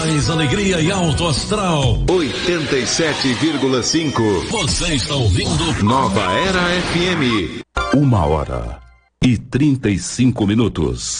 mais alegria e alto astral. 87,5. Você está ouvindo Nova Era FM. 1h35.